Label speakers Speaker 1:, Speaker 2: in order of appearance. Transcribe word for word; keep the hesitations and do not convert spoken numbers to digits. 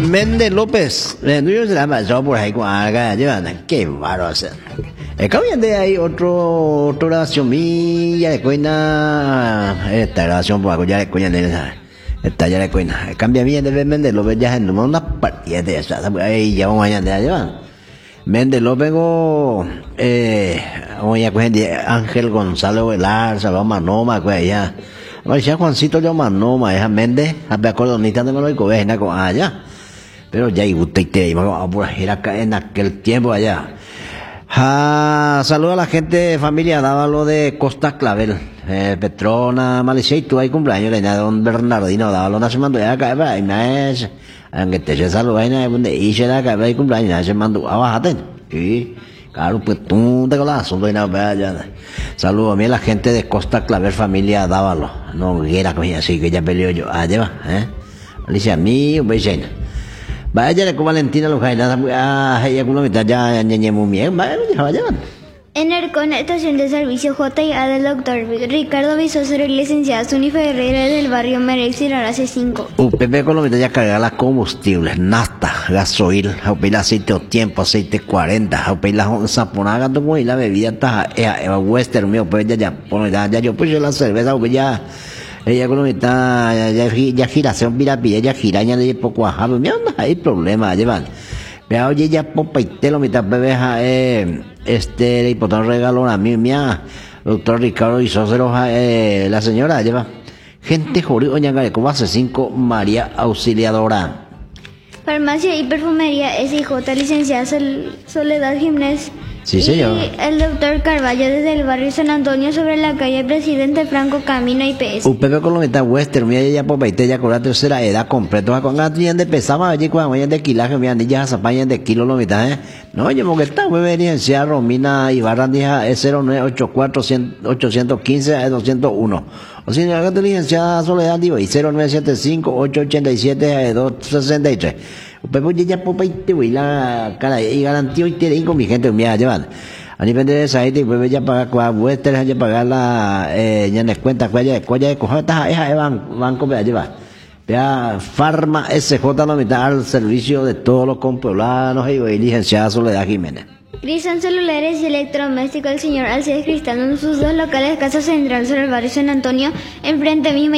Speaker 1: Méndez López, eh, no se la pasó por ahí con acá, llevan, qué bárbaro. Acá viene de ahí otro, otra grabación mía de cuena, esta grabación por acá ya de cuena, esta ya de cuena, cambia bien de Méndez López ya en una partida de esa, ahí ya vamos allá de llevan. Méndez López go, eh, voy a coger Ángel Gonzalo Velar, Salvador Manoma, pues ya. Bueno, Juancito yo Manoma, es Méndez, a ver, cordonista de Manoico, ves, con allá. Pero ya, y usted te iba a por ahí en aquel tiempo allá. Ah, saluda a la gente de familia Dávalo de Costa Clavel, eh, Petrona, Malicea, y tú hay cumpleaños, le don Bernardino Dávalo, no se mandó ya acá, y me es, aunque te se saluda, y donde hice la acá, y cumpleaños, se mandó, abajate, y, claro, pues tú te colas, y nada, vaya. Saludos a mí a la gente de Costa Clavel, familia Dávalo, no quiera coña así, que ya peleó yo, ah, lleva, eh, Alicia, mío, vecina. Vaya con Valentina los jainas, ah, ella con la mitad ya ñeñe muy bien, vaya, vaya.
Speaker 2: En el con estación de servicio J y A del doctor Ricardo Bisosero y licenciada Suni Ferreira del barrio Merex y Rara C cinco.
Speaker 1: U P P con la mitad ya carga las combustibles, nafta, gasoil, el aceite o tiempo, aceite cuarenta, la zaponaga, y la bebida está, eva western, mío, pues ya, ya, bueno, ya, ya, yo puse la cerveza, pues ya. Ella con la mitad, ya, ya, ya gira, se un pirapilla, ya gira, ya le poco ajá, mira, no hay problema, llevan. Vea, oye, ya popa y te lo mitad, bebeja, eh, este, le importa un regalo a mí, mía, doctor Ricardo y Sócero, eh, la señora, lleva. Gente jodido, oña, como hace cinco, María Auxiliadora.
Speaker 2: Farmacia y perfumería S I J, licenciada Sol, Soledad Jiménez.
Speaker 1: Sí, señor.
Speaker 2: Y el doctor Carballo desde el barrio San Antonio sobre la calle Presidente Franco, camino I P S.
Speaker 1: Un pepe con la mitad western, mira, ya popa y te ya con la tercera edad completa, con la tienda de pesaba, allí con la de kilaje, mira, ya zapañas de kilo la mitad, eh. No, yo me está muy bien, sea Romina Ibarra, dija, es cero nueve ocho cuatro ocho uno cinco doscientos uno. O si no, la licenciada Soledad, digo, y cero nueve siete cinco ocho ocho siete dos seis tres. Pepe ya popa y te voy la cara y garantía y te digo mi gente, mira, llevan. A nivel de esa gente, pues ya pagar con vuestras, ya pagar la, eh, ya les cuenta, cuella de cuella de cojotas, esa van, banco, vea, lleva. Vea, Farma S J la mitad al servicio de todos los compoblanos y licenciada Soledad Jiménez.
Speaker 2: Grisan celulares y electrodomésticos el señor Alcides Cristal en sus dos locales Casa Central sobre el barrio San Antonio, enfrente mismo.